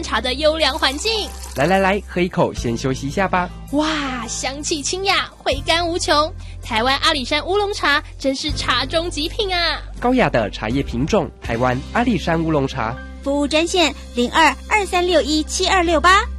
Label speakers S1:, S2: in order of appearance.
S1: 茶的优良环境。
S2: 来，喝一口，先休息一下吧。
S1: 哇，香气清雅，回甘无穷。台湾阿里山乌龙茶真是茶中极品啊！
S2: 高雅的茶叶品种，台湾阿里山乌龙茶。
S3: 服务专线0223617268。